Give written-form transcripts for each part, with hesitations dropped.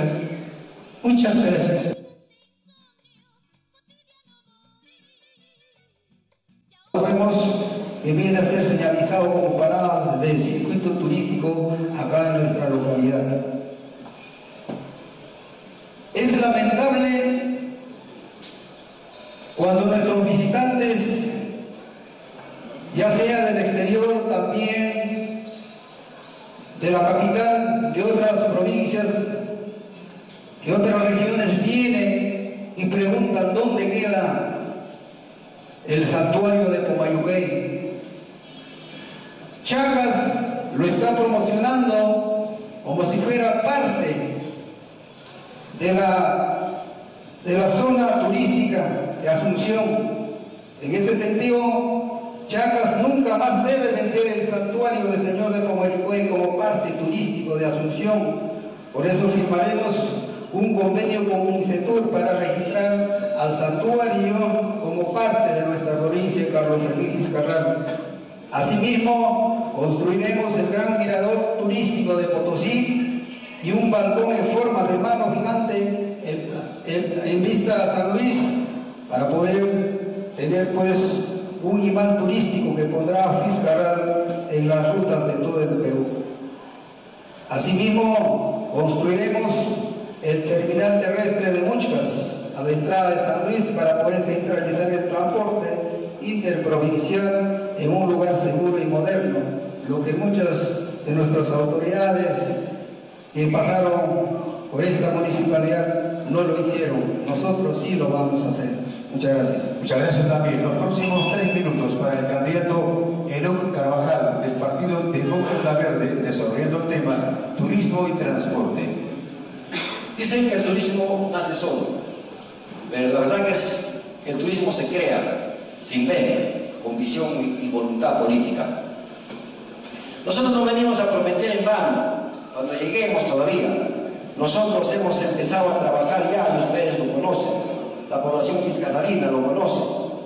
turísticas. Muchas gracias. Sabemos que viene a ser señalizado como paradas del circuito turístico acá en nuestra localidad. Es lamentable cuando nuestros visitantes, ya sea del exterior, también de la capital, de otras provincias, de otras regiones, vienen y preguntan dónde queda el santuario de Pumayuquén. Chacas lo está promocionando como si fuera parte de la zona turística de Asunción. En ese sentido, Chacas nunca más debe vender el santuario del Señor de Pumayuquén como parte turístico de Asunción. Por eso firmaremos un convenio con Mincetur para registrar al santuario como parte de nuestra provincia, Carlos Fermín Vizcarra. Asimismo, construiremos el gran mirador turístico de Potosí y un balcón en forma de mano gigante en vista a San Luis, para poder tener pues un imán turístico que podrá Fitzcarral en las rutas de todo el Perú. Asimismo, construiremos el terminal terrestre de Muchcas a la entrada de San Luis para poder centralizar el transporte interprovincial en un lugar seguro y moderno, lo que muchas de nuestras autoridades que pasaron por esta municipalidad no lo hicieron. Nosotros sí lo vamos a hacer. Muchas gracias. Muchas gracias también. Los próximos 3 minutos para el candidato Enoc Carvajal del Partido Demócrata Verde, desarrollando el tema turismo y transporte. Dicen que el turismo nace solo, pero la verdad es que el turismo se crea, se inventa, con visión y voluntad política. Nosotros no venimos a prometer en vano, cuando lleguemos todavía. Nosotros hemos empezado a trabajar ya, y ustedes lo conocen, la población fiscalina lo conoce.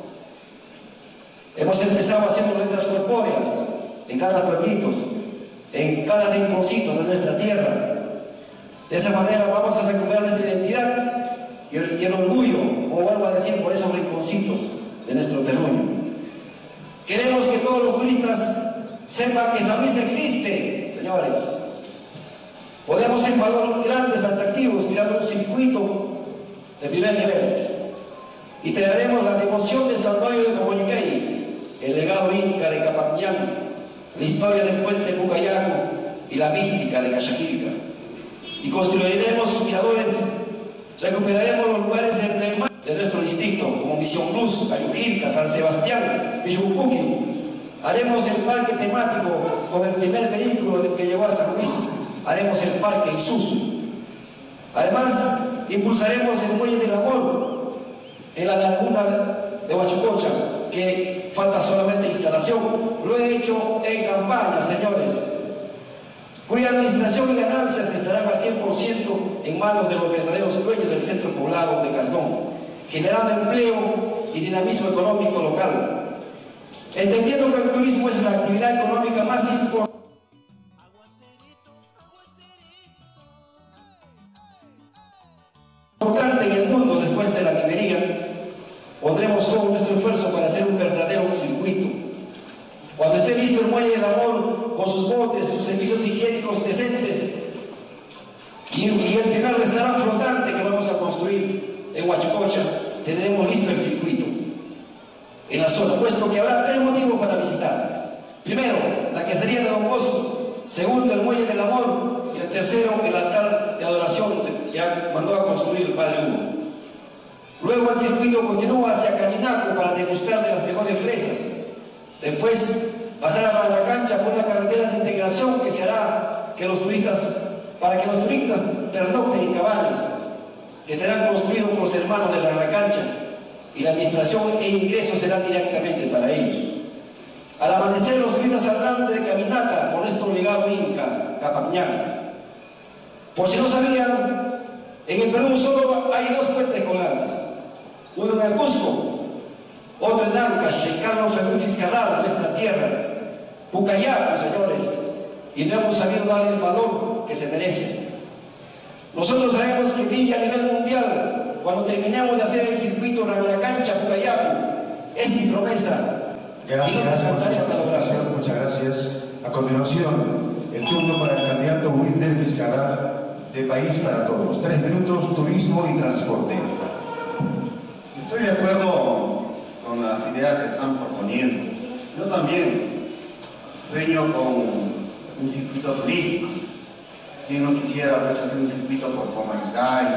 Hemos empezado haciendo letras corpóreas en cada pueblito, en cada rinconcito de nuestra tierra. De esa manera vamos a recuperar nuestra identidad y el orgullo, como vuelvo a decir, por esos rinconcitos de nuestro terruño. Queremos que todos los turistas sepan que San Luis existe, señores. Podemos evaluar grandes atractivos, crear un circuito de primer nivel. Y traeremos la devoción del santuario de Pumayuquén, el legado inca de Capacñán, la historia del puente Pucayaco y la mística de Cachaquilca. Y construiremos miradores, recuperaremos los lugares emblemáticos de nuestro distrito, como Misión Luz, Ayujilca, San Sebastián, Pichucuquín. Haremos el parque temático con el primer vehículo que llegó a San Luis. Haremos el parque Isuzu. Además, impulsaremos el muelle del amor en la laguna de Huachucocha, que falta solamente instalación. Lo he hecho en campaña, señores, cuya administración y ganancias estarán al 100% en manos de los verdaderos dueños del centro poblado de Cardón, generando empleo y dinamismo económico local. Entendiendo que el turismo es la actividad económica más importante en el mundo después de la minería, pondremos todo nuestro esfuerzo para hacer un verdadero circuito. Cuando esté listo el muelle del amor, con sus botes, sus servicios higiénicos decentes y el primer restaurante flotante que vamos a construir en Huachucocha, tendremos listo el circuito en la zona, puesto que habrá 3 motivos para visitar. Primero, la quesería de Don Bosco. Segundo, el muelle del amor. Y el tercero, el altar de adoración que mandó a construir el Padre Hugo. Luego el circuito continúa hacia Caninaco para degustar de las mejores fresas. Después pasar a Ranacancha por una carretera de integración que se hará para que los turistas pernocten en cabañas, que serán construidos por los hermanos de Ranacancha, y la administración e ingresos serán directamente para ellos. Al amanecer los turistas saldrán de caminata por nuestro legado inca, Capacñán. Por si no sabían, en el Perú solo hay 2 puentes colgantes, uno en el Cusco, otro en Ancash, en Carlos Fermín Vizcarra, nuestra tierra, Pucayaco, señores, y no hemos sabido darle el valor que se merece. Nosotros sabemos que brilla a nivel mundial cuando terminemos de hacer el circuito Rangalacancha, Pucayacu. Es mi promesa. Gracias por su participación, muchas gracias. A continuación, el turno para el candidato Wilder Vizcarra de País para Todos. 3 minutos, turismo y transporte. Estoy de acuerdo con las ideas que están proponiendo. Yo también sueño con un circuito turístico. ¿Quién no quisiera pues, hacer un circuito por Comayucay,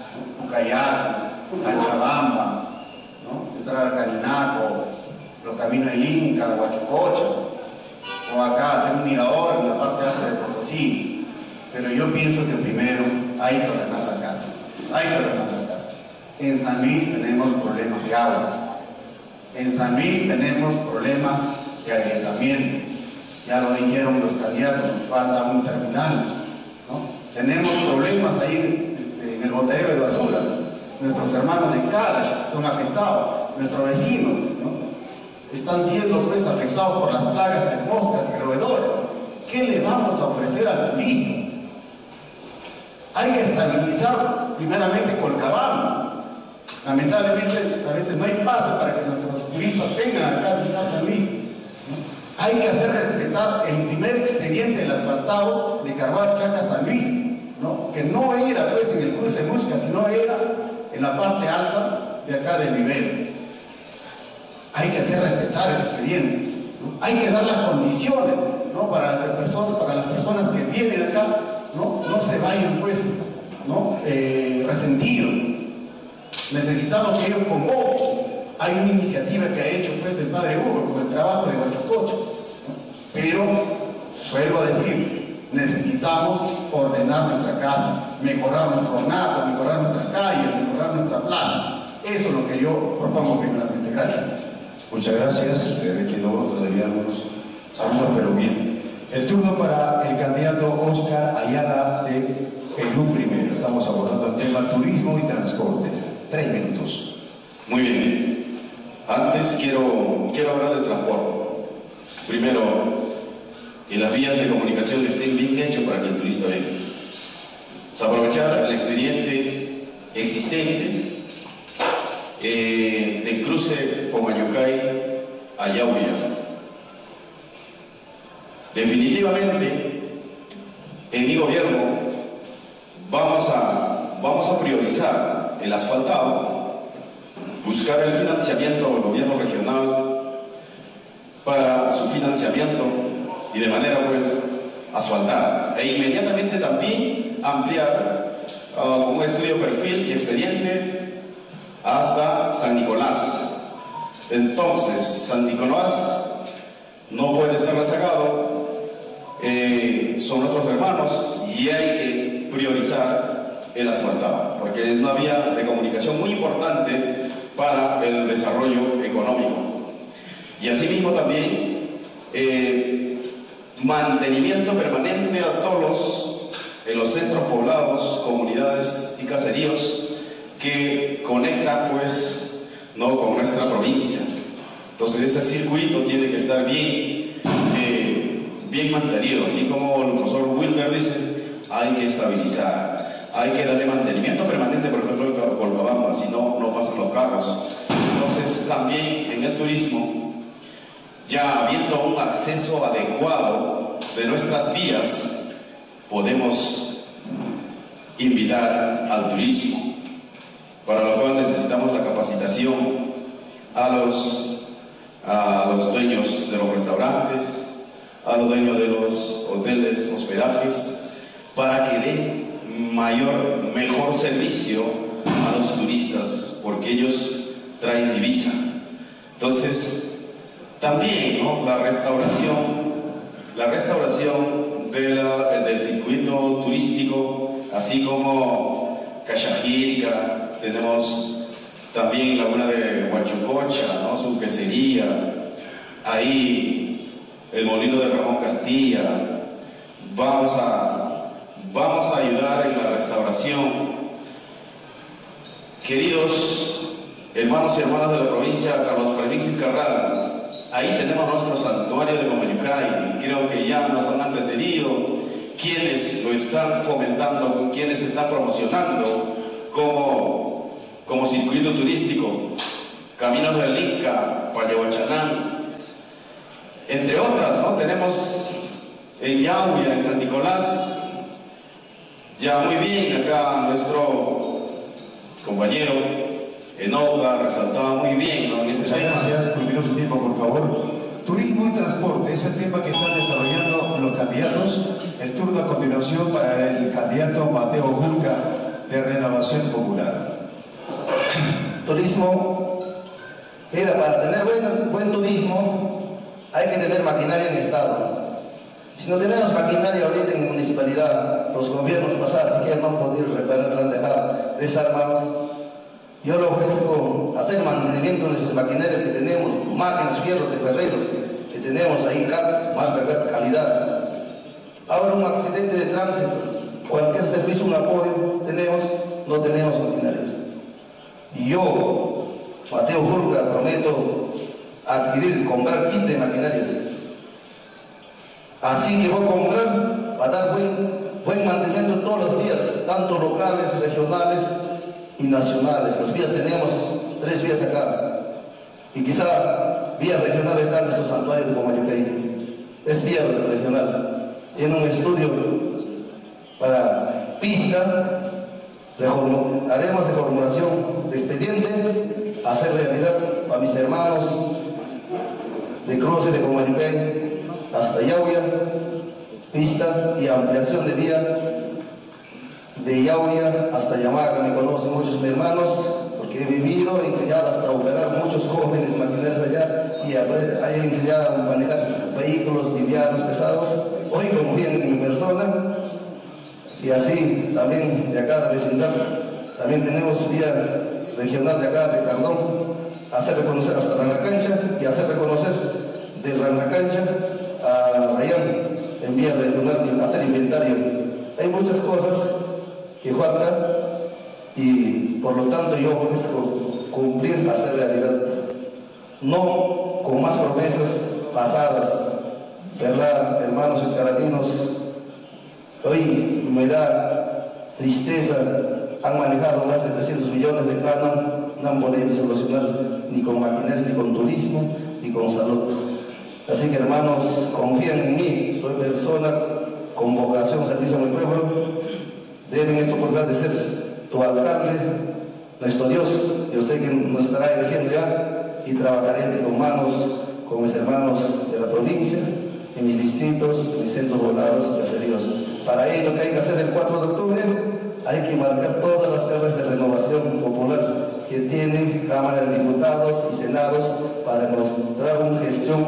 Pucayacu, Cochabamba, ¿no? Entrar al Caninaco, los caminos del Inca, Huachucocha, o acá hacer un mirador en la parte alta de Potosí? Pero yo pienso que primero hay que ordenar la casa. Hay que ordenar la casa. En San Luis tenemos problemas de agua. En San Luis tenemos problemas de agrietamiento. Ya lo dijeron los candidatos, nos falta un terminal, ¿no? Tenemos problemas ahí en el botadero de basura. Nuestros hermanos de Carash son afectados, nuestros vecinos, ¿no? Están siendo pues afectados por las plagas de moscas y roedores. ¿Qué le vamos a ofrecer al turista? Hay que estabilizar primeramente Colcabamba. Lamentablemente a veces no hay pase para que nuestros turistas vengan acá a visitar San Luis, ¿no? Hay que hacer respetar el primer expediente del asfaltado de Carval Chaca San Luis, ¿no? Que no era pues en el cruce de Musca, sino era en la parte alta de acá del nivel. Hay que hacer respetar ese expediente, ¿no? Hay que dar las condiciones, ¿no? para las personas que vienen acá, no se vayan pues, ¿no? Resentidos. Necesitamos que ellos convoquen. Hay una iniciativa que ha hecho pues el padre Hugo con el trabajo de Huachucocha, ¿no? Pero vuelvo a decir, necesitamos ordenar nuestra casa, mejorar nuestro ornato, mejorar nuestra calle, mejorar nuestra plaza. Eso es lo que yo propongo primeramente. Gracias. Muchas gracias. Que no todavía algunos segundos, pero bien. El turno para el candidato Oscar Ayala de Perú Primero. Estamos abordando el tema turismo y transporte. 3 minutos. Muy bien. Antes quiero hablar de transporte. Primero, que las vías de comunicación estén bien hechas para que el turista venga. Aprovechar el expediente existente de cruce Comayucay a Yauya. Definitivamente, en mi gobierno vamos a priorizar el asfaltado, buscar el financiamiento del gobierno regional para su financiamiento y de manera pues asfaltar e inmediatamente también ampliar con un estudio perfil y expediente hasta San Nicolás. Entonces San Nicolás no puede estar rezagado, son nuestros hermanos y hay que priorizar el asfaltado porque es una vía de comunicación muy importante para el desarrollo económico. Y asimismo también mantenimiento permanente a todos los centros poblados, comunidades y caseríos que conectan pues no con nuestra provincia. Entonces ese circuito tiene que estar bien mantenido, así como el profesor Wilder dice, hay que estabilizar, hay que darle mantenimiento permanente, por ejemplo en Colcabamba, si no, no pasan los carros. Entonces también en el turismo, ya habiendo un acceso adecuado de nuestras vías, podemos invitar al turismo, para lo cual necesitamos la capacitación a los dueños de los restaurantes, a los dueños de los hoteles, hospedajes, para que den mejor servicio a los turistas, porque ellos traen divisa. Entonces, también, ¿no? la restauración del circuito turístico, así como Cachajilca, tenemos también Laguna de Huachucocha, ¿no? Su quesería, ahí el molino de Ramón Castilla. Vamos a ayudar en la restauración. Queridos hermanos y hermanas de la provincia, Carlos Fermín Vizcarra, ahí tenemos nuestro santuario de Comayucay, creo que ya nos han antecedido, quienes lo están fomentando, quienes están promocionando como circuito turístico, Caminos del Inca, Pallahuachanán, entre otras, ¿no? Tenemos en Yauya, en San Nicolás, ya muy bien, acá nuestro compañero Enoja resaltaba muy bien, ¿no? En este Muchas tema. gracias, culmino su tiempo, por favor. Turismo y transporte es el tema que están desarrollando los candidatos. El turno a continuación para el candidato Mateo Julca de Renovación Popular. Turismo. Mira, para tener buen turismo hay que tener maquinaria en estado. Si no tenemos maquinaria ahorita en la municipalidad, los gobiernos pasados ya no han podido reparar, la han dejado desarmados. Yo le ofrezco hacer mantenimiento de nuestras maquinarias que tenemos, máquinas, fierros de ferreros que tenemos ahí, marca de calidad. Ahora un accidente de tránsito, cualquier servicio, un apoyo tenemos, no tenemos maquinarias. Y yo, Mateo Julca, prometo adquirir, comprar kit de maquinarias. Así que voy a comprar para dar buen mantenimiento todos los días, tanto locales, regionales y nacionales. Los vías tenemos 3 vías acá. Y quizá vías regionales están en nuestro santuario de Comayucay. Es vía regional. Tiene un estudio para pista. Haremos de formulación de expediente, hacer realidad para mis hermanos de cruce de Comayucay hasta Yauya, pista y ampliación de vía de Yauya hasta Yamaca. Me conocen muchos mis hermanos porque he vivido, he enseñado hasta a operar muchos jóvenes maquineros allá y he enseñado a manejar vehículos livianos, pesados. Hoy confían en mi persona. Y así también de acá de vecindad, también tenemos vía regional de acá de Cardón, hacer reconocer hasta Ranracancha y hacer reconocer de Ranracancha a Rayán en vía regional, hacer inventario. Hay muchas cosas que faltan y por lo tanto yo ofrezco cumplir, hacer realidad, no con más promesas pasadas, ¿verdad, hermanos escaralinos? Hoy me da tristeza, han manejado más de 300 millones de canon, no han podido solucionar ni con maquinaria, ni con turismo, ni con salud. Así que hermanos, confían en mí, soy persona con vocación, servicio a mi pueblo. Deben esta oportunidad de ser tu alcalde, nuestro Dios. Yo sé que nos estará eligiendo ya y trabajaré con manos con mis hermanos de la provincia, en mis distritos, mis centros poblados y caseríos. Para ello, lo que hay que hacer el 4 de octubre, hay que marcar todas las cargas de renovación popular que tiene Cámara de Diputados y Senados para mostrar una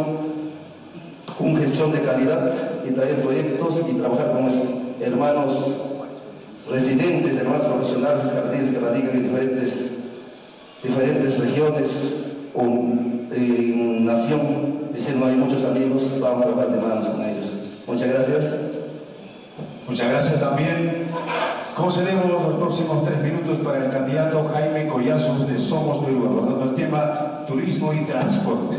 gestión de calidad y traer proyectos y trabajar con los hermanos residentes, hermanos profesionales, jardines que radican en diferentes regiones o en nación. Diciendo, hay muchos amigos, vamos a trabajar de manos con ellos. Muchas gracias. Muchas gracias también. Concedemos los próximos 3 minutos para el candidato Jaime Collazos de Somos Perú, abordando el tema turismo y transporte.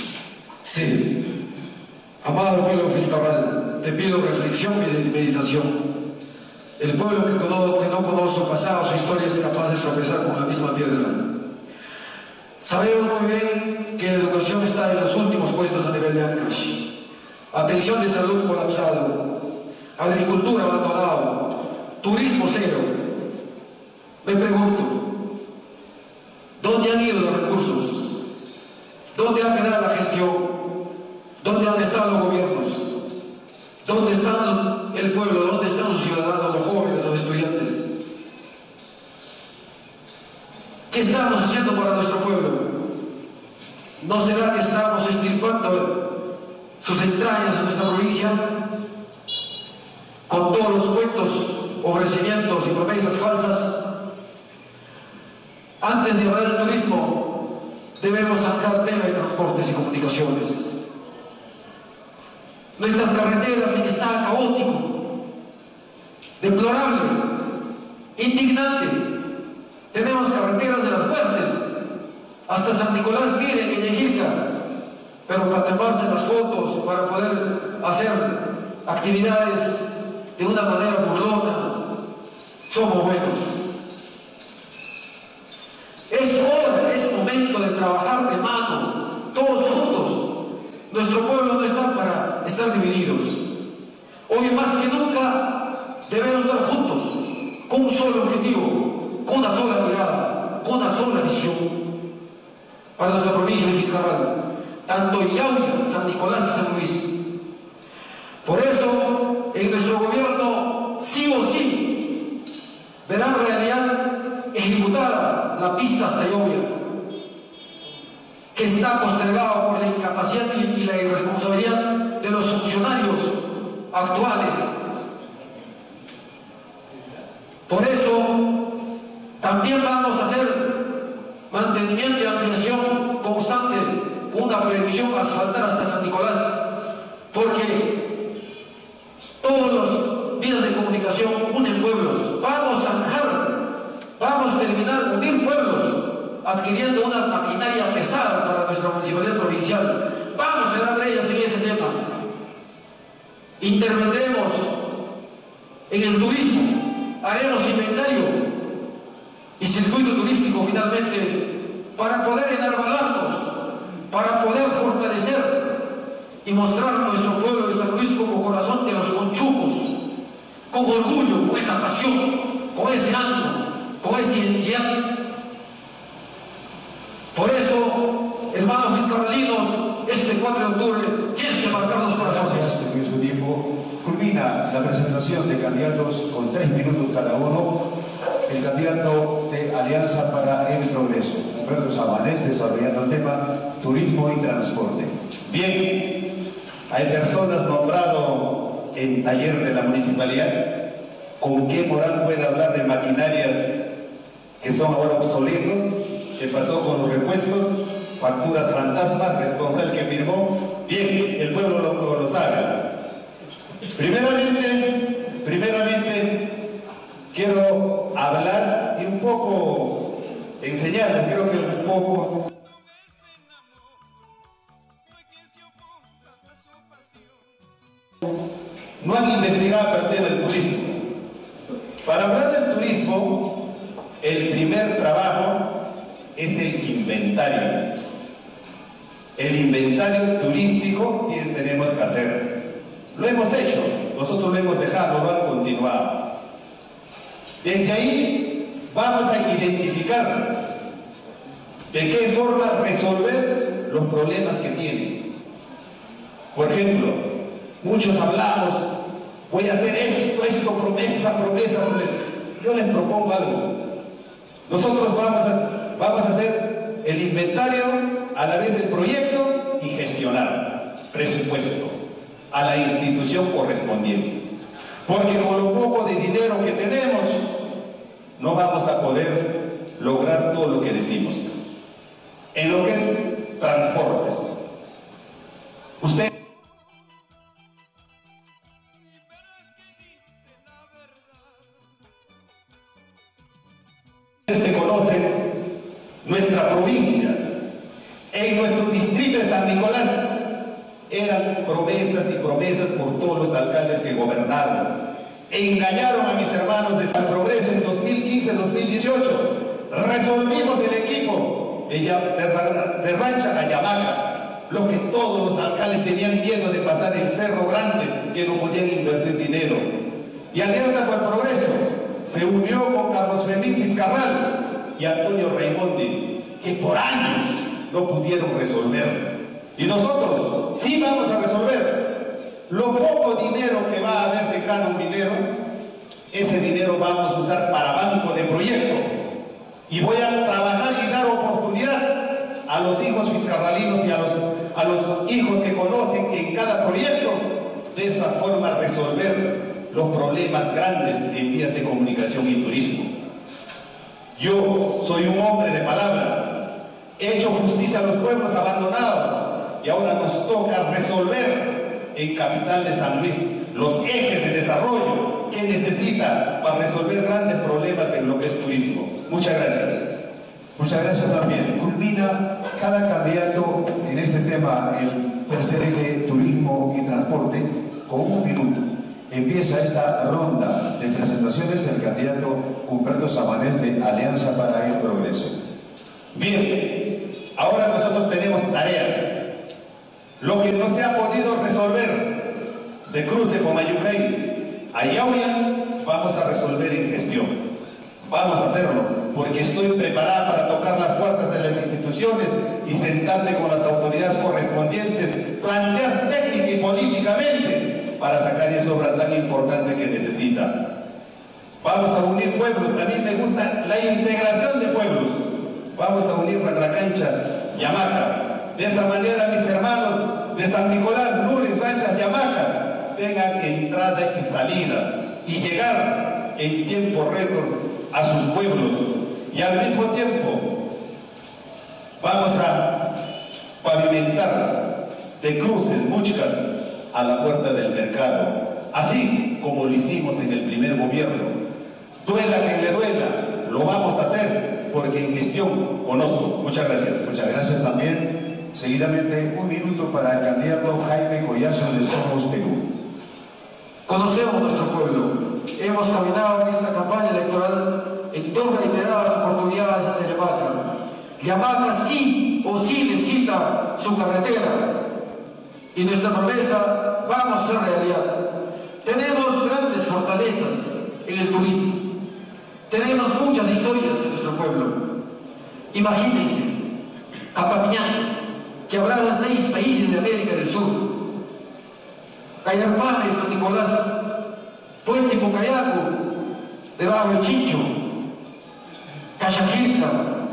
Sí. Amado pueblo fiscal, te pido reflexión y meditación. El pueblo que no conoce su pasado, su historia, es capaz de tropezar con la misma piedra. Sabemos muy bien que la educación está en los últimos puestos a nivel de Ancash. Atención de salud colapsado, agricultura abandonada, turismo cero. Me pregunto, ¿dónde han ido los recursos? ¿Dónde ha quedado la gestión? ¿Dónde han estado los gobiernos? ¿Dónde está el pueblo? ¿Dónde están los ciudadanos, los jóvenes, los estudiantes? ¿Qué estamos haciendo para nuestro pueblo? ¿No será que estamos extirpando sus entrañas en nuestra provincia? Con todos los cuentos, ofrecimientos y promesas falsas. Antes de hablar del turismo, debemos sacar tema de transportes y comunicaciones. Nuestras carreteras en estado caótico, deplorable, indignante. Tenemos carreteras de las muertes, hasta San Nicolás, miren, en Ejilca, pero para tomarse las fotos, para poder hacer actividades de una manera burlona, somos buenos. Es hora, es momento de trabajar de mano, todos juntos. Nuestro pueblo no está para estar divididos. Hoy más que nunca debemos estar juntos, con un solo objetivo, con una sola mirada, con una sola visión para nuestra provincia de Vizcarral, tanto Illauya, San Nicolás y San Luis. Por eso, en nuestro gobierno, sí o sí, verán realidad ejecutada la pista hasta Illauya, que está postergada por la incapacidad y la irresponsabilidad de los funcionarios actuales. Por eso, también vamos a hacer mantenimiento y ampliación constante con una proyección a asfaltar hasta San Nicolás, porque todos los vías de comunicación unen pueblos. Vamos a zanjar, vamos a terminar unir pueblos, adquiriendo una maquinaria pesada para nuestra municipalidad provincial. Vamos a dar leyes en ese tema. Intervendremos en el turismo, haremos inventario y circuito turístico finalmente para poder enarbolarnos, para poder fortalecer y mostrar a nuestro pueblo de San Luis como corazón de los conchucos, con orgullo, con esa pasión, con ese ánimo, con esa identidad. Por eso, hermanos vizcarralinos, este 4 de octubre tienes que marcar los corazones. Gracias, terminó su tiempo. Culmina la presentación de candidatos con 3 minutos cada uno. El candidato de Alianza para el Progreso, Humberto Sabanés, desarrollando el tema turismo y transporte. Bien, hay personas nombradas en taller de la municipalidad. ¿Con qué moral puede hablar de maquinarias que son ahora obsoletos? ¿Qué pasó con los repuestos? Facturas fantasmas, responsable que firmó. Bien, el pueblo lo sabe. Primeramente, quiero hablar y un poco enseñarles, creo que un poco. No han investigado el tema del turismo. Para hablar del turismo, el primer trabajo es el inventario. El inventario turístico que tenemos que hacer. Lo hemos hecho, nosotros lo hemos dejado, lo han continuado. Desde ahí vamos a identificar de qué forma resolver los problemas que tienen. Por ejemplo, muchos hablamos, voy a hacer esto, promesa. Yo les propongo algo. Nosotros vamos a hacer el inventario, a la vez el proyecto y gestionar presupuesto a la institución correspondiente. Porque con lo poco de dinero que tenemos, no vamos a poder lograr todo lo que decimos. En lo que es transportes, ustedes conocen nuestra provincia. En nuestro distrito de San Nicolás eran promesas y promesas por todos los alcaldes que gobernaron. Engañaron a mis hermanos de San Progreso en 2015-2018. Resolvimos el equipo de Rancha a Yamaca, lo que todos los alcaldes tenían miedo de pasar el Cerro Grande, que no podían invertir dinero. Y Alianza para el Progreso se unió con Carlos Fermín Fitzcarral y Antonio Raimondi, que por años no pudieron resolver. Y nosotros sí vamos a resolver. Lo poco dinero que va a haber de cada un dinero, ese dinero vamos a usar para banco de proyecto. Y voy a trabajar y dar oportunidad a los hijos fitzcarralinos y a los hijos que conocen en cada proyecto, de esa forma resolver los problemas grandes en vías de comunicación y turismo. Yo soy un hombre de palabra, he hecho justicia a los pueblos abandonados y ahora nos toca resolver en Capital de San Luis los ejes de desarrollo que necesita para resolver grandes problemas en lo que es turismo. Muchas gracias. Muchas gracias también. Culmina cada candidato en este tema, el tercer eje, turismo y transporte, con 1 minuto. Empieza esta ronda de presentaciones del candidato Humberto Samanés de Alianza para el Progreso. Bien, ahora nosotros tenemos tarea. Lo que no se ha podido resolver de cruce con Mayucay a Yauya, vamos a resolver en gestión. Vamos a hacerlo, porque estoy preparada para tocar las puertas de las instituciones y sentarme con las autoridades correspondientes, plantear técnica y políticamente para sacar esa obra tan importante que necesita. Vamos a unir pueblos. A mí me gusta la integración de pueblos. Vamos a unir Ragracancha, Yamaca. De esa manera, mis hermanos de San Nicolás, Lures, Ranchas, Yamaca, tengan entrada y salida y llegar en tiempo récord a sus pueblos. Y al mismo tiempo vamos a pavimentar de cruces, muchas, a la puerta del mercado, así como lo hicimos en el primer gobierno. Duela quien le duela, lo vamos a hacer porque en gestión conozco. Muchas gracias. Muchas gracias también. Seguidamente, 1 minuto para el candidato Jaime Collazo de Somos Perú. Conocemos nuestro pueblo. Hemos caminado en esta campaña electoral en 2 reiteradas oportunidades hasta Yamaca. Yamaca sí o sí necesita su carretera. Y nuestra promesa vamos a ser realidad. Tenemos grandes fortalezas en el turismo. Tenemos muchas historias en nuestro pueblo. Imagínense, Capapiñán, que abraza 6 países de América del Sur. Cayarpán de San Nicolás, Puente Pocayaco, debajo de Chincho, Cachaquilca,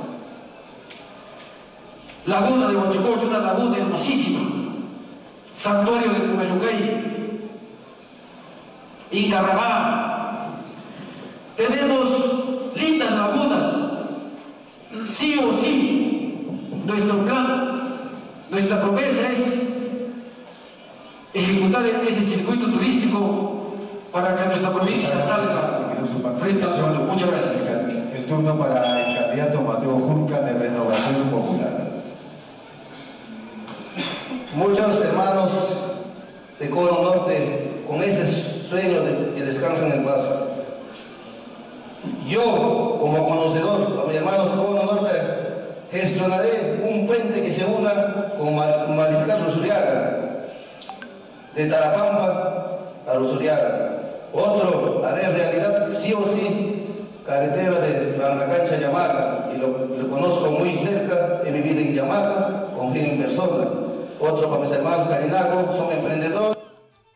Laguna de Huachococho, una laguna hermosísima, Santuario de Pumayucay, Incarrabá. Tenemos lindas lagunas. Sí o sí, nuestro plan, nuestra promesa es ejecutar ese circuito turístico para que nuestra provincia salga frente al mundo. Muchas gracias. El turno para el candidato Mateo Junca de Renovación Popular. Muchos hermanos de Cono Norte con ese sueño de que descansen en paz. Yo, como conocedor a mis hermanos de Cono Norte, gestionaré un puente que se una con Mariscal Luzuriaga, de Tarapampa a Luzuriaga. Otro haré realidad sí o sí, carretera de Rangacancha, Yamaca, y lo conozco muy cerca, he vivido en Yamaca, confío en persona. Otro para mis hermanos Carinago, son emprendedores.